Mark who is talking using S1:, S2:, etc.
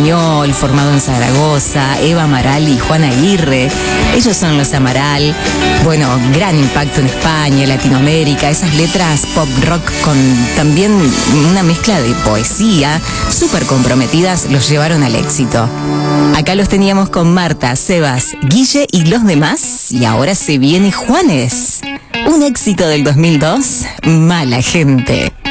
S1: español, formado en Zaragoza, Eva Amaral y Juan Aguirre. Ellos son los Amaral. Bueno, gran impacto en España, Latinoamérica, esas letras pop rock con también una mezcla de poesía, súper comprometidas, los llevaron al éxito. Acá los teníamos con Marta, Sebas, Guille y los demás, y ahora se viene Juanes. Un éxito del 2002, Mala Gente.